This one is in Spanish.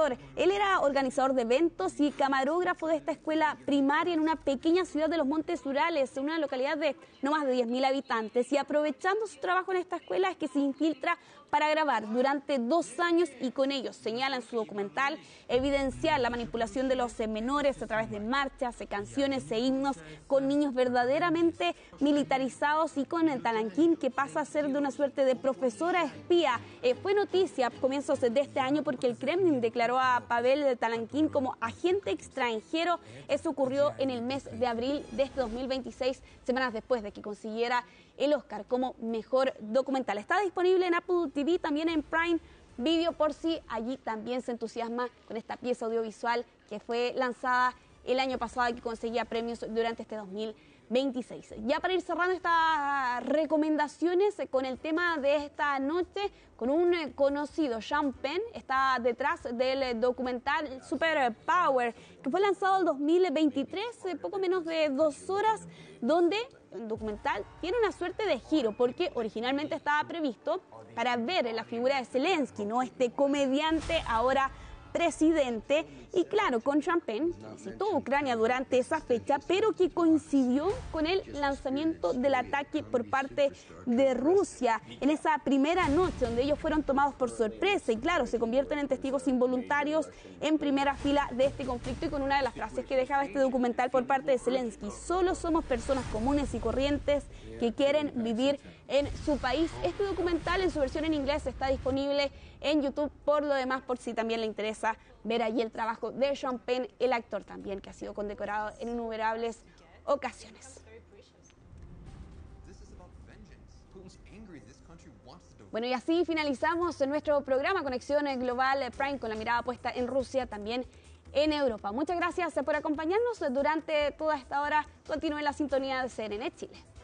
profesor. Él era organizador de eventos y camarógrafo de esta escuela primaria en una pequeña ciudad de los Montes Urales, en una localidad de no más de 10.000 habitantes. Y aprovechando su trabajo en esta escuela es que se infiltra para grabar durante 2 años y con ellos señala en su documental evidenciar la manipulación de los menores a través de marchas, canciones e himnos con niños verdaderamente militarizados y con el Talanquín, que pasa a ser de una suerte de profesora espía. Fue noticia a comienzos de este año porque el Kremlin declaró a Pavel Talanquín como agente extranjero. Eso ocurrió en el mes de abril de este 2026, semanas después de que consiguiera el Oscar como mejor documental. Está disponible en Apple TV, también en Prime Video, por si allí también se entusiasma con esta pieza audiovisual que fue lanzada el año pasado y que conseguía premios durante este 2026. Ya para ir cerrando estas recomendaciones con el tema de esta noche, con un conocido, Sean Penn, está detrás del documental Super Power, que fue lanzado en 2023, poco menos de 2 horas, donde el documental tiene una suerte de giro, porque originalmente estaba previsto para ver la figura de Zelensky, ¿no? Este comediante ahora presidente, y claro, con Sean Penn, que visitó Ucrania durante esa fecha, pero que coincidió con el lanzamiento del ataque por parte de Rusia en esa primera noche, donde ellos fueron tomados por sorpresa y claro, se convierten en testigos involuntarios en primera fila de este conflicto, y con una de las frases que dejaba este documental por parte de Zelensky: solo somos personas comunes y corrientes que quieren vivir en su país. Este documental en su versión en inglés está disponible en YouTube, por lo demás, por si también le interesa ver allí el trabajo de Sean Penn, el actor también, que ha sido condecorado en innumerables ocasiones. Bueno, y así finalizamos nuestro programa Conexión Global Prime, con la mirada puesta en Rusia, también en Europa. Muchas gracias por acompañarnos durante toda esta hora. Continúen la sintonía de CNN Chile.